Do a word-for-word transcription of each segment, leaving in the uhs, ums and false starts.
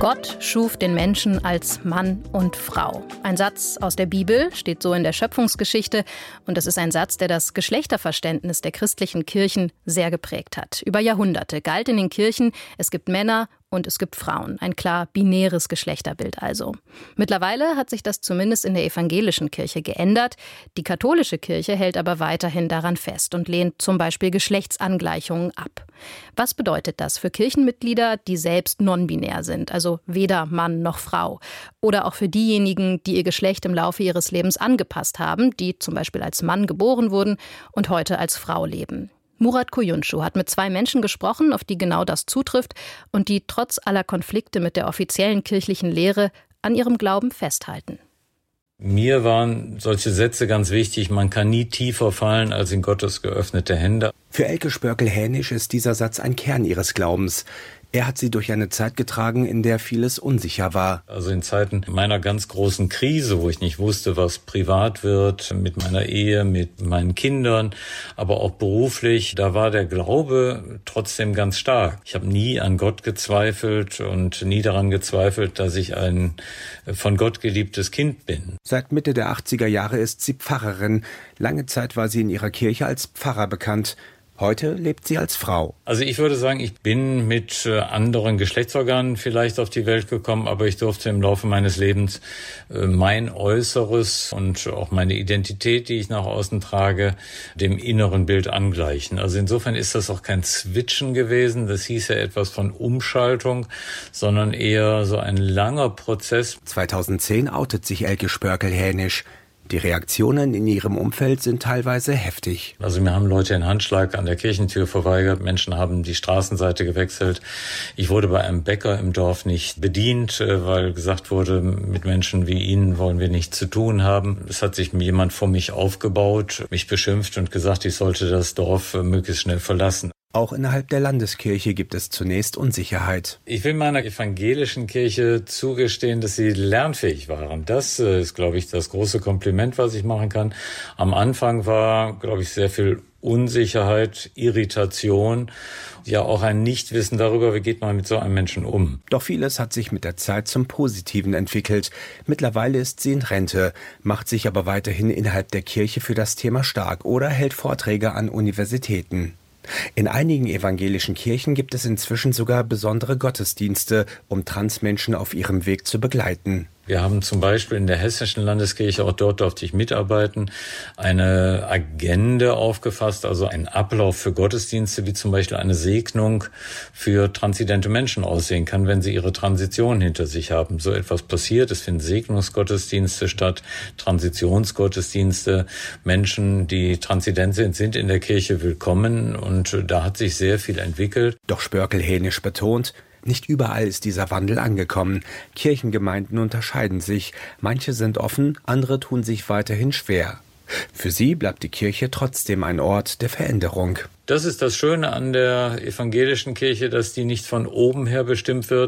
Gott schuf den Menschen als Mann und Frau. Ein Satz aus der Bibel, steht so in der Schöpfungsgeschichte. Und das ist ein Satz, der das Geschlechterverständnis der christlichen Kirchen sehr geprägt hat. Über Jahrhunderte galt in den Kirchen, es gibt Männer und es gibt Frauen. Ein klar binäres Geschlechterbild also. Mittlerweile hat sich das zumindest in der evangelischen Kirche geändert. Die katholische Kirche hält aber weiterhin daran fest und lehnt zum Beispiel Geschlechtsangleichungen ab. Was bedeutet das für Kirchenmitglieder, die selbst non-binär sind, also weder Mann noch Frau? Oder auch für diejenigen, die ihr Geschlecht im Laufe ihres Lebens angepasst haben, die zum Beispiel als Mann geboren wurden und heute als Frau leben? Murat Kuyuncu hat mit zwei Menschen gesprochen, auf die genau das zutrifft und die trotz aller Konflikte mit der offiziellen kirchlichen Lehre an ihrem Glauben festhalten. Mir waren solche Sätze ganz wichtig. Man kann nie tiefer fallen als in Gottes geöffnete Hände. Für Elke Spörkel-Hänisch ist dieser Satz ein Kern ihres Glaubens. Er hat sie durch eine Zeit getragen, in der vieles unsicher war. Also in Zeiten meiner ganz großen Krise, wo ich nicht wusste, was privat wird, mit meiner Ehe, mit meinen Kindern, aber auch beruflich, da war der Glaube trotzdem ganz stark. Ich habe nie an Gott gezweifelt und nie daran gezweifelt, dass ich ein von Gott geliebtes Kind bin. Seit Mitte der achtziger Jahre ist sie Pfarrerin. Lange Zeit war sie in ihrer Kirche als Pfarrer bekannt. Heute lebt sie als Frau. Also ich würde sagen, ich bin mit anderen Geschlechtsorganen vielleicht auf die Welt gekommen, aber ich durfte im Laufe meines Lebens mein Äußeres und auch meine Identität, die ich nach außen trage, dem inneren Bild angleichen. Also insofern ist das auch kein Switchen gewesen. Das hieß ja etwas von Umschaltung, sondern eher so ein langer Prozess. zweitausendzehn outet sich Elke Spörkel-Hänisch. Die Reaktionen in ihrem Umfeld sind teilweise heftig. Also mir haben Leute den Handschlag an der Kirchentür verweigert, Menschen haben die Straßenseite gewechselt. Ich wurde bei einem Bäcker im Dorf nicht bedient, weil gesagt wurde, mit Menschen wie Ihnen wollen wir nichts zu tun haben. Es hat sich jemand vor mich aufgebaut, mich beschimpft und gesagt, ich sollte das Dorf möglichst schnell verlassen. Auch innerhalb der Landeskirche gibt es zunächst Unsicherheit. Ich will meiner evangelischen Kirche zugestehen, dass sie lernfähig waren. Das ist, glaube ich, das große Kompliment, was ich machen kann. Am Anfang war, glaube ich, sehr viel Unsicherheit, Irritation, ja auch ein Nichtwissen darüber, wie geht man mit so einem Menschen um. Doch vieles hat sich mit der Zeit zum Positiven entwickelt. Mittlerweile ist sie in Rente, macht sich aber weiterhin innerhalb der Kirche für das Thema stark oder hält Vorträge an Universitäten. In einigen evangelischen Kirchen gibt es inzwischen sogar besondere Gottesdienste, um Transmenschen auf ihrem Weg zu begleiten. Wir haben zum Beispiel in der Hessischen Landeskirche, auch dort durfte ich mitarbeiten, eine Agenda aufgefasst, also einen Ablauf für Gottesdienste, wie zum Beispiel eine Segnung für transidente Menschen aussehen kann, wenn sie ihre Transition hinter sich haben. So etwas passiert, es finden Segnungsgottesdienste statt, Transitionsgottesdienste. Menschen, die transident sind, sind in der Kirche willkommen und da hat sich sehr viel entwickelt. Doch Spörkel-Hänisch betont, nicht überall ist dieser Wandel angekommen. Kirchengemeinden unterscheiden sich. Manche sind offen, andere tun sich weiterhin schwer. Für sie bleibt die Kirche trotzdem ein Ort der Veränderung. Das ist das Schöne an der evangelischen Kirche, dass die nicht von oben her bestimmt wird,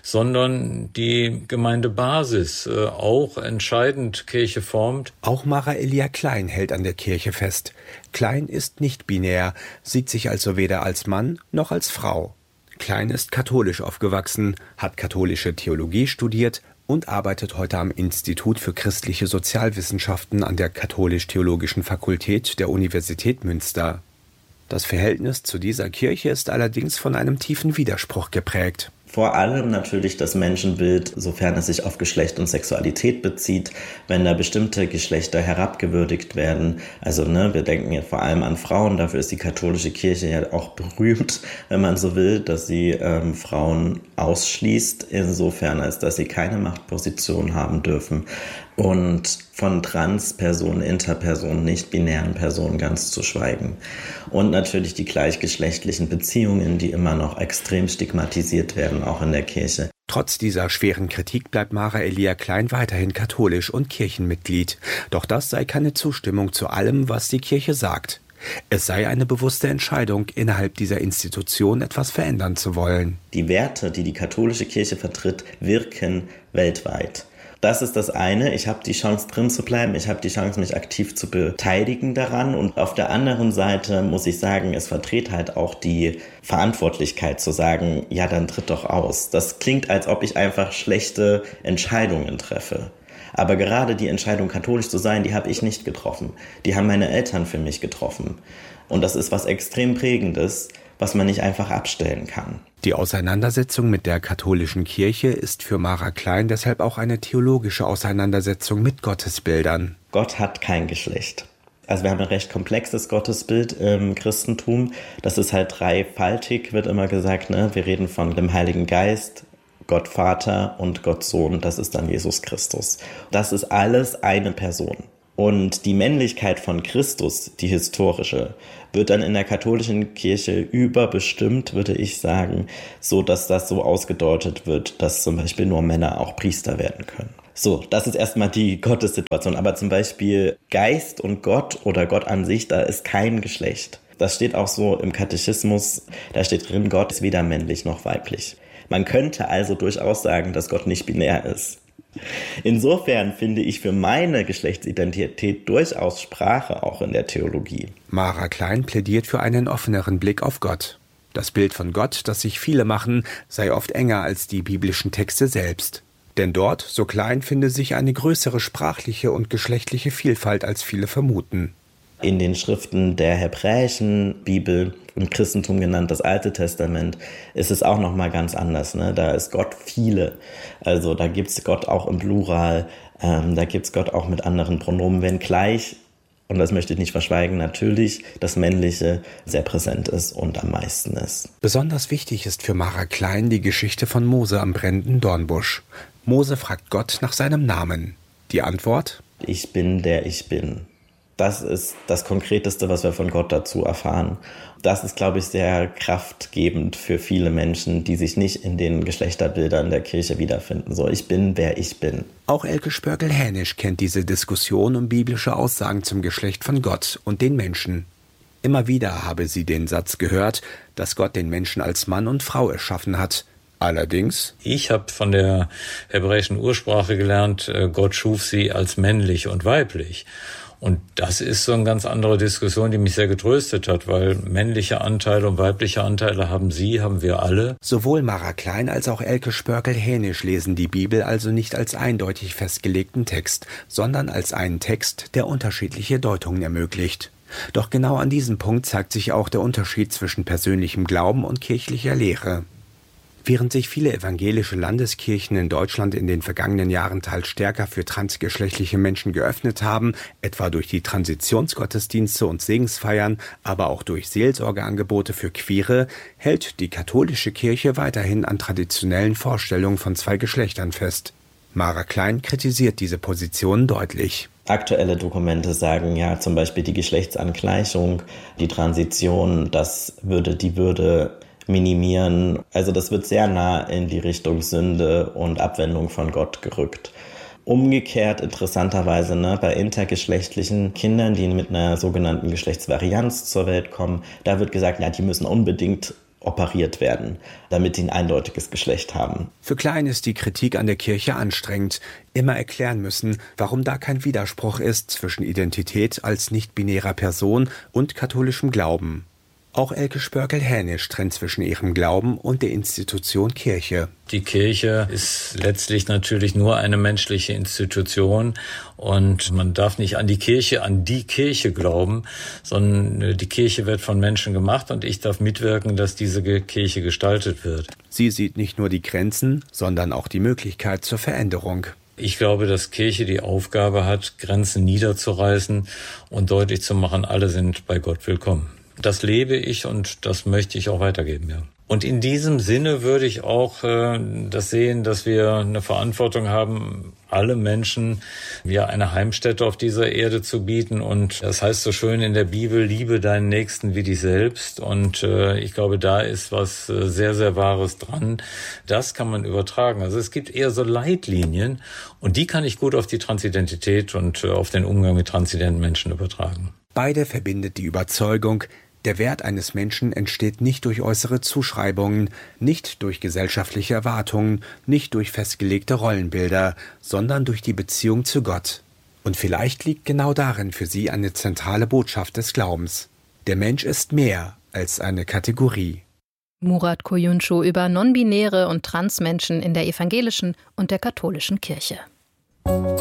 sondern die Gemeindebasis äh, auch entscheidend Kirche formt. Auch Mara Elia Klein hält an der Kirche fest. Klein ist nicht binär, sieht sich also weder als Mann noch als Frau. Klein ist katholisch aufgewachsen, hat katholische Theologie studiert und arbeitet heute am Institut für christliche Sozialwissenschaften an der Katholisch-Theologischen Fakultät der Universität Münster. Das Verhältnis zu dieser Kirche ist allerdings von einem tiefen Widerspruch geprägt. Vor allem natürlich das Menschenbild, sofern es sich auf Geschlecht und Sexualität bezieht, wenn da bestimmte Geschlechter herabgewürdigt werden. Also ne, wir denken ja vor allem an Frauen, dafür ist die katholische Kirche ja auch berühmt, wenn man so will, dass sie ähm, Frauen ausschließt, insofern als dass sie keine Machtposition haben dürfen. Und von Transpersonen, Interpersonen, nicht-binären Personen ganz zu schweigen. Und natürlich die gleichgeschlechtlichen Beziehungen, die immer noch extrem stigmatisiert werden, auch in der Kirche. Trotz dieser schweren Kritik bleibt Mara Elia Klein weiterhin katholisch und Kirchenmitglied. Doch das sei keine Zustimmung zu allem, was die Kirche sagt. Es sei eine bewusste Entscheidung, innerhalb dieser Institution etwas verändern zu wollen. Die Werte, die die katholische Kirche vertritt, wirken weltweit. Das ist das eine. Ich habe die Chance, drin zu bleiben. Ich habe die Chance, mich aktiv zu beteiligen daran. Und auf der anderen Seite muss ich sagen, es vertritt halt auch die Verantwortlichkeit zu sagen, ja, dann tritt doch aus. Das klingt, als ob ich einfach schlechte Entscheidungen treffe. Aber gerade die Entscheidung, katholisch zu sein, die habe ich nicht getroffen. Die haben meine Eltern für mich getroffen. Und das ist was extrem Prägendes, was man nicht einfach abstellen kann. Die Auseinandersetzung mit der katholischen Kirche ist für Mara Klein deshalb auch eine theologische Auseinandersetzung mit Gottesbildern. Gott hat kein Geschlecht. Also wir haben ein recht komplexes Gottesbild im Christentum. Das ist halt dreifaltig, wird immer gesagt, ne? Wir reden von dem Heiligen Geist, Gott Vater und Gott Sohn. Das ist dann Jesus Christus. Das ist alles eine Person. Und die Männlichkeit von Christus, die historische, wird dann in der katholischen Kirche überbestimmt, würde ich sagen, so dass das so ausgedeutet wird, dass zum Beispiel nur Männer auch Priester werden können. So, das ist erstmal die Gottessituation. Aber zum Beispiel Geist und Gott oder Gott an sich, da ist kein Geschlecht. Das steht auch so im Katechismus, da steht drin, Gott ist weder männlich noch weiblich. Man könnte also durchaus sagen, dass Gott nicht binär ist. Insofern finde ich für meine Geschlechtsidentität durchaus Sprache auch in der Theologie. Mara Klein plädiert für einen offeneren Blick auf Gott. Das Bild von Gott, das sich viele machen, sei oft enger als die biblischen Texte selbst. Denn dort, so Klein, finde sich eine größere sprachliche und geschlechtliche Vielfalt, als viele vermuten. In den Schriften der hebräischen Bibel, im Christentum genannt das Alte Testament, ist es auch nochmal ganz anders. Ne? Da ist Gott viele. Also da gibt es Gott auch im Plural, ähm, da gibt es Gott auch mit anderen Pronomen, wenngleich, und das möchte ich nicht verschweigen, natürlich das Männliche sehr präsent ist und am meisten ist. Besonders wichtig ist für Mara Klein die Geschichte von Mose am brennenden Dornbusch. Mose fragt Gott nach seinem Namen. Die Antwort? Ich bin, der ich bin. Das ist das Konkreteste, was wir von Gott dazu erfahren. Das ist, glaube ich, sehr kraftgebend für viele Menschen, die sich nicht in den Geschlechterbildern der Kirche wiederfinden. So, ich bin, wer ich bin. Auch Elke Spörgel-Hänisch kennt diese Diskussion um biblische Aussagen zum Geschlecht von Gott und den Menschen. Immer wieder habe sie den Satz gehört, dass Gott den Menschen als Mann und Frau erschaffen hat. Allerdings? Ich habe von der hebräischen Ursprache gelernt, Gott schuf sie als männlich und weiblich. Und das ist so eine ganz andere Diskussion, die mich sehr getröstet hat, weil männliche Anteile und weibliche Anteile haben Sie, haben wir alle. Sowohl Mara Klein als auch Elke Spörgel-Hänisch lesen die Bibel also nicht als eindeutig festgelegten Text, sondern als einen Text, der unterschiedliche Deutungen ermöglicht. Doch genau an diesem Punkt zeigt sich auch der Unterschied zwischen persönlichem Glauben und kirchlicher Lehre. Während sich viele evangelische Landeskirchen in Deutschland in den vergangenen Jahren teils stärker für transgeschlechtliche Menschen geöffnet haben, etwa durch die Transitionsgottesdienste und Segensfeiern, aber auch durch Seelsorgeangebote für Queere, hält die katholische Kirche weiterhin an traditionellen Vorstellungen von zwei Geschlechtern fest. Mara Klein kritisiert diese Position deutlich. Aktuelle Dokumente sagen ja zum Beispiel die Geschlechtsangleichung, die Transition, das würde die Würde minimieren. Also das wird sehr nah in die Richtung Sünde und Abwendung von Gott gerückt. Umgekehrt interessanterweise ne, bei intergeschlechtlichen Kindern, die mit einer sogenannten Geschlechtsvarianz zur Welt kommen, da wird gesagt, ja, die müssen unbedingt operiert werden, damit sie ein eindeutiges Geschlecht haben. Für Klein ist die Kritik an der Kirche anstrengend. Immer erklären müssen, warum da kein Widerspruch ist zwischen Identität als nicht-binärer Person und katholischem Glauben. Auch Elke Spörgel-Hänisch trennt zwischen ihrem Glauben und der Institution Kirche. Die Kirche ist letztlich natürlich nur eine menschliche Institution und man darf nicht an die Kirche, an die Kirche glauben, sondern die Kirche wird von Menschen gemacht und ich darf mitwirken, dass diese Kirche gestaltet wird. Sie sieht nicht nur die Grenzen, sondern auch die Möglichkeit zur Veränderung. Ich glaube, dass Kirche die Aufgabe hat, Grenzen niederzureißen und deutlich zu machen, alle sind bei Gott willkommen. Das lebe ich und das möchte ich auch weitergeben, ja. Und in diesem Sinne würde ich auch äh, das sehen, dass wir eine Verantwortung haben, alle Menschen ja eine Heimstätte auf dieser Erde zu bieten. Und das heißt so schön in der Bibel, liebe deinen Nächsten wie dich selbst. Und äh, ich glaube, da ist was äh, sehr, sehr Wahres dran. Das kann man übertragen. Also es gibt eher so Leitlinien und die kann ich gut auf die Transidentität und äh, auf den Umgang mit transidenten Menschen übertragen. Beide verbindet die Überzeugung, Der Wert eines Menschen entsteht nicht durch äußere Zuschreibungen, nicht durch gesellschaftliche Erwartungen, nicht durch festgelegte Rollenbilder, sondern durch die Beziehung zu Gott. Und vielleicht liegt genau darin für sie eine zentrale Botschaft des Glaubens. Der Mensch ist mehr als eine Kategorie. Murat Koyuncu über non-binäre und Transmenschen in der evangelischen und der katholischen Kirche.